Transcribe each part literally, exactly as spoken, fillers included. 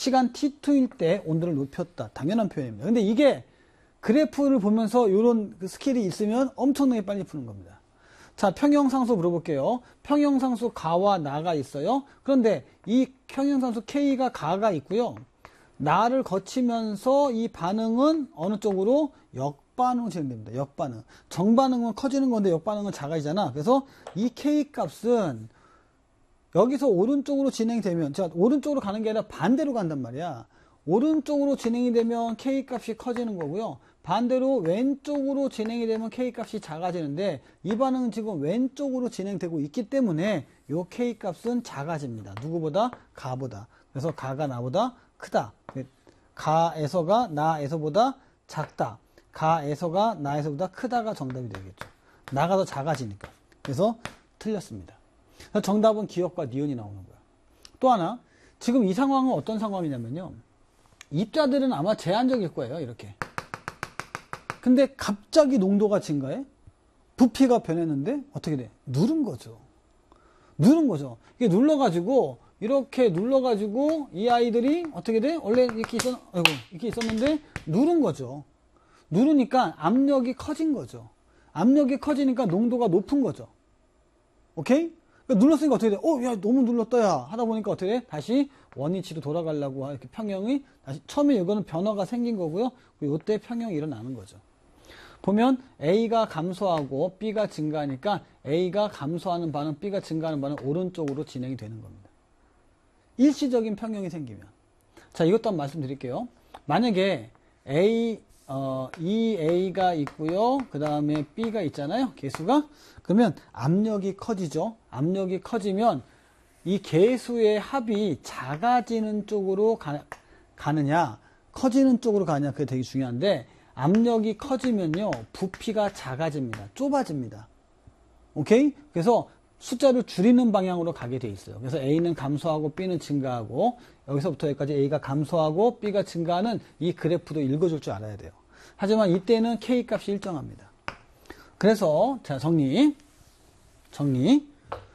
시간 티 투일 때 온도를 높였다. 당연한 표현입니다. 근데 이게 그래프를 보면서 이런 그 스킬이 있으면 엄청나게 빨리 푸는 겁니다. 자, 평형상수 물어볼게요. 평형상수 가와 나가 있어요. 그런데 이 평형상수 K가 가가 있고요. 나를 거치면서 이 반응은 어느 쪽으로? 역반응으로 진행됩니다. 역반응. 정반응은 커지는 건데 역반응은 작아지잖아. 그래서 이 K 값은 여기서 오른쪽으로 진행되면, 자, 오른쪽으로 가는 게 아니라 반대로 간단 말이야. 오른쪽으로 진행이 되면 K 값이 커지는 거고요. 반대로 왼쪽으로 진행이 되면 K 값이 작아지는데 이 반응은 지금 왼쪽으로 진행되고 있기 때문에 이 K 값은 작아집니다. 누구보다? 가보다. 그래서 가가 나보다 크다. 가에서가 나에서보다 작다. 가에서가 나에서보다 크다가 정답이 되겠죠. 나가 더 작아지니까. 그래서 틀렸습니다. 정답은 기억과 니은이 나오는 거야. 또 하나, 지금 이 상황은 어떤 상황이냐면요. 입자들은 아마 제한적일 거예요. 이렇게. 근데 갑자기 농도가 증가해? 부피가 변했는데 어떻게 돼? 누른 거죠. 누른 거죠. 이게 눌러가지고 이렇게 눌러가지고 이 아이들이 어떻게 돼? 원래 이렇게 있었, 아이고, 이렇게 있었는데 누른 거죠. 누르니까 압력이 커진 거죠. 압력이 커지니까 농도가 높은 거죠. 오케이? 그러니까 눌렀으니까 어떻게 돼? 어, 야, 너무 눌렀다, 야. 하다 보니까 어떻게 돼? 다시 원위치로 돌아가려고 이렇게 평형이 다시, 처음에 이거는 변화가 생긴 거고요. 그리고 이때 평형이 일어나는 거죠. 보면 A가 감소하고 B가 증가하니까 A가 감소하는 반응, B가 증가하는 반응 오른쪽으로 진행이 되는 겁니다. 일시적인 평형이 생기면. 자, 이것도 한번 말씀드릴게요. 만약에 A, 어, 이 A가 있고요. 그 다음에 B가 있잖아요. 개수가. 그러면 압력이 커지죠. 압력이 커지면 이 개수의 합이 작아지는 쪽으로 가, 가느냐, 커지는 쪽으로 가느냐, 그게 되게 중요한데, 압력이 커지면요, 부피가 작아집니다. 좁아집니다. 오케이? 그래서 숫자를 줄이는 방향으로 가게 돼 있어요. 그래서 A는 감소하고 B는 증가하고, 여기서부터 여기까지 A가 감소하고 B가 증가하는 이 그래프도 읽어줄 줄 알아야 돼요. 하지만 이때는 K 값이 일정합니다. 그래서, 자, 정리. 정리.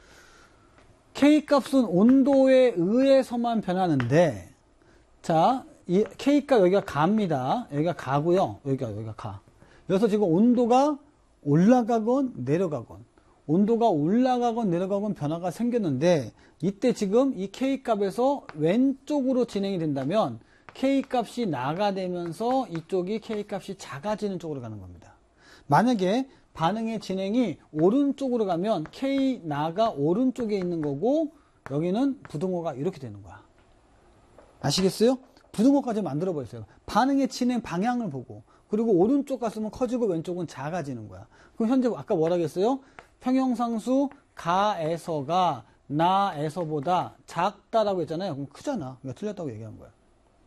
K 값은 온도에 의해서만 변하는데, 자, 이 K 값 여기가 가입니다. 여기가 가고요. 여기가, 여기가 가. 여기서 지금 온도가 올라가건 내려가건, 온도가 올라가건 내려가건 변화가 생겼는데, 이때 지금 이 K 값에서 왼쪽으로 진행이 된다면, K 값이 나가 되면서 이쪽이 K 값이 작아지는 쪽으로 가는 겁니다. 만약에 반응의 진행이 오른쪽으로 가면 K 나가 오른쪽에 있는 거고 여기는 부등호가 이렇게 되는 거야. 아시겠어요? 부등호까지 만들어 버렸어요. 반응의 진행 방향을 보고 그리고 오른쪽 갔으면 커지고 왼쪽은 작아지는 거야. 그럼 현재 아까 뭐라 그랬어요? 평형상수 가에서가 나에서보다 작다라고 했잖아요. 그럼 크잖아. 그러니까 틀렸다고 얘기한 거야.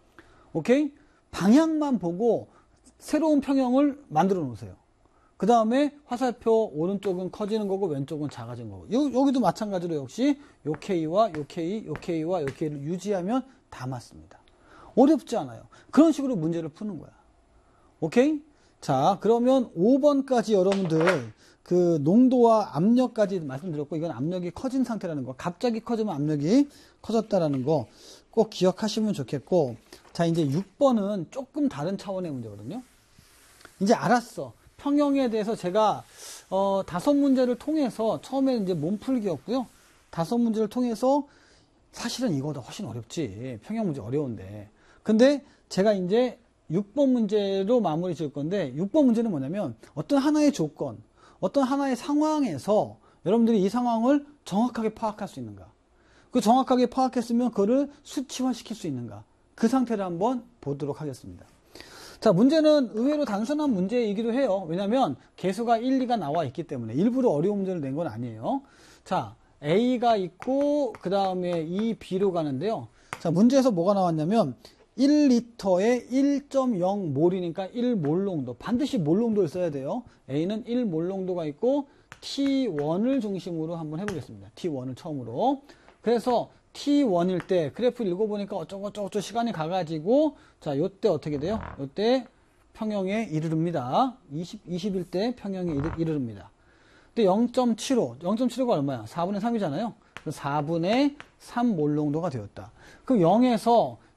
오케이? 방향만 보고 새로운 평형을 만들어 놓으세요. 그 다음에 화살표 오른쪽은 커지는 거고 왼쪽은 작아지는 거고. 요, 여기도 마찬가지로 역시 요 K와 요 K, 요 K와 요 K를 유지하면 다 맞습니다. 어렵지 않아요. 그런 식으로 문제를 푸는 거야. 오케이? 자, 그러면 오 번까지 여러분들 그 농도와 압력까지 말씀드렸고, 이건 압력이 커진 상태라는 거. 갑자기 커지면 압력이 커졌다라는 거 꼭 기억하시면 좋겠고, 자, 이제 육 번은 조금 다른 차원의 문제거든요. 이제 알았어. 평형에 대해서 제가 어, 다섯 문제를 통해서 처음에 이제 몸풀기였고요. 다섯 문제를 통해서 사실은 이거보다 훨씬 어렵지. 평형 문제 어려운데. 근데 제가 이제 육 번 문제로 마무리 지을 건데, 육 번 문제는 뭐냐면 어떤 하나의 조건, 어떤 하나의 상황에서 여러분들이 이 상황을 정확하게 파악할 수 있는가. 그 정확하게 파악했으면 그거를 수치화시킬 수 있는가. 그 상태를 한번 보도록 하겠습니다. 자, 문제는 의외로 단순한 문제이기도 해요. 왜냐하면 개수가 일, 이가 나와 있기 때문에 일부러 어려운 문제를 낸 건 아니에요. 자, A가 있고 그 다음에 이 B로 가는데요. 자, 문제에서 뭐가 나왔냐면 일 리터에 일 점 영 몰이니까 일 몰 농도. 반드시 몰 농도를 써야 돼요. A는 일 몰 농도가 있고 티 원을 중심으로 한번 해보겠습니다. 티 원을 처음으로. 그래서 티 원일 때 그래프를 읽어보니까 어쩌고저쩌고 시간이 가가지고 자, 요때 어떻게 돼요? 요때 평형에 이르릅니다. 이십, 이십일 때 평형에 이르릅니다. 근데 영 점 칠오, 영 점 칠오가 얼마야? 사분의 삼이잖아요. 사분의 삼 몰 농도가 되었다. 그럼 영에서